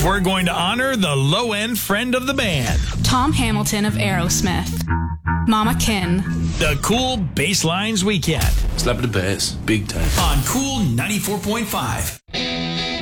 we're going to honor the low-end friend of the band. Tom Hamilton of Aerosmith. Mama Kin. The Cool Basslines Weekend. Slap the bass, big time. On Cool 94.5.